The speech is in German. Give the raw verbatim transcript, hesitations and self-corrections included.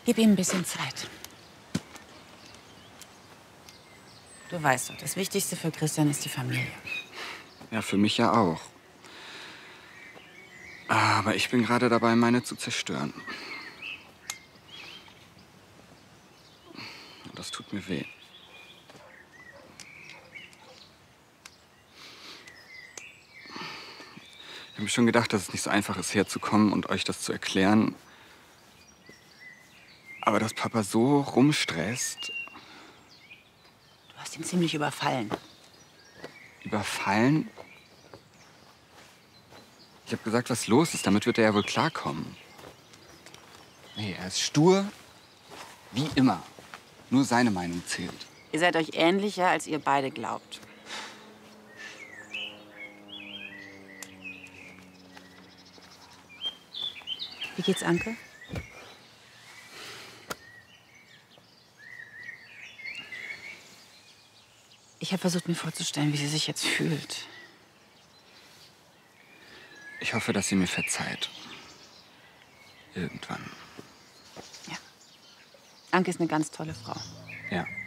Gib ihm ein bisschen Zeit. Du weißt doch, das Wichtigste für Christian ist die Familie. Ja, für mich ja auch. Aber ich bin gerade dabei, meine zu zerstören. Das tut mir weh. Ich habe mir schon gedacht, dass es nicht so einfach ist, herzukommen und euch das zu erklären. Aber dass Papa so rumstresst. Du hast ihn ziemlich überfallen. Überfallen? Ich habe gesagt, was los ist. Damit wird er ja wohl klarkommen. Nee, er ist stur, wie immer. Nur seine Meinung zählt. Ihr seid euch ähnlicher, als ihr beide glaubt. Wie geht's Anke? Ich habe versucht, mir vorzustellen, wie sie sich jetzt fühlt. Ich hoffe, dass sie mir verzeiht. Irgendwann. Ja. Anke ist eine ganz tolle Frau. Ja.